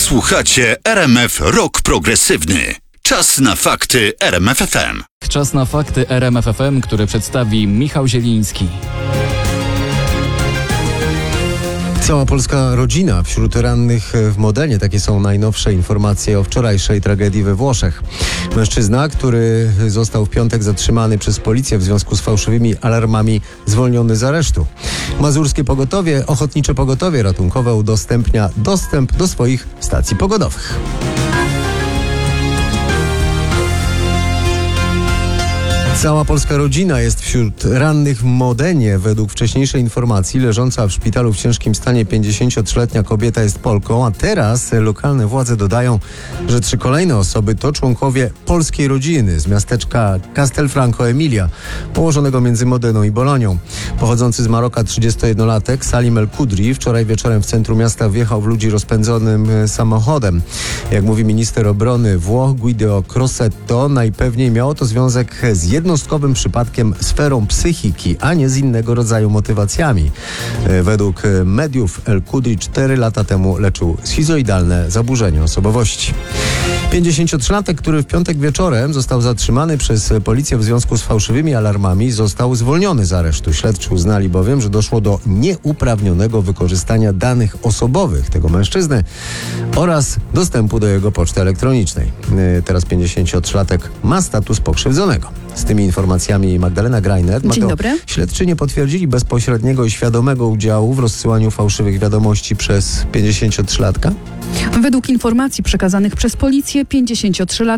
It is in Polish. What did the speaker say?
Słuchacie RMF Rock Progresywny. Czas na fakty RMF FM. Czas na fakty RMF FM, który przedstawi Michał Zieliński. Cała polska rodzina wśród rannych w Modenie. Takie są najnowsze informacje o wczorajszej tragedii we Włoszech. Mężczyzna, który został w piątek zatrzymany przez policję w związku z fałszywymi alarmami, zwolniony z aresztu. Mazurskie pogotowie, ochotnicze pogotowie ratunkowe udostępnia dostęp do swoich stacji pogodowych. Cała polska rodzina jest wśród rannych w Modenie. Według wcześniejszej informacji leżąca w szpitalu w ciężkim stanie 53-letnia kobieta jest Polką, a teraz lokalne władze dodają, że 3 kolejne osoby to członkowie polskiej rodziny z miasteczka Castelfranco Emilia, położonego między Modeną i Bolonią. Pochodzący z Maroka 31-latek Salim El Kudri wczoraj wieczorem w centrum miasta wjechał w ludzi rozpędzonym samochodem. Jak mówi minister obrony Włoch Guido Crosetto, najpewniej miało to związek z jednostkowym przypadkiem sferą psychiki, a nie z innego rodzaju motywacjami. Według mediów El Kudri 4 lata temu leczył schizoidalne zaburzenie osobowości. 53-latek, który w piątek wieczorem został zatrzymany przez policję w związku z fałszywymi alarmami, został zwolniony z aresztu. Śledczy uznali bowiem, że doszło do nieuprawnionego wykorzystania danych osobowych tego mężczyzny oraz dostępu do jego poczty elektronicznej. Teraz 53-latek ma status pokrzywdzonego. Z tymi informacjami Magdalena Greiner. Dzień dobry. Śledczy nie potwierdzili bezpośredniego i świadomego udziału w rozsyłaniu fałszywych wiadomości przez 53-latka? Według informacji przekazanych przez policję 53-latek